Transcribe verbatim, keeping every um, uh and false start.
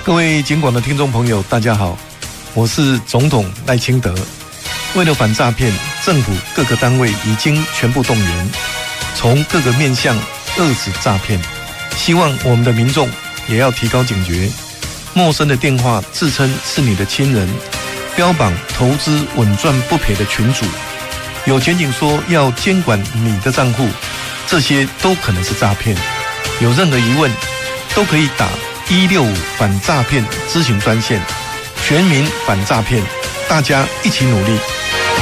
各位警广的听众朋友，大家好，我是总统赖清德。为了反诈骗，政府各个单位已经全部动员，从各个面向遏止诈骗。希望我们的民众也要提高警觉，陌生的电话自称是你的亲人，标榜投资稳赚不赔的群组，有检警说要监管你的账户，这些都可能是诈骗。有任何疑问，都可以打一六五反诈骗咨询专线，全民反诈骗，大家一起努力。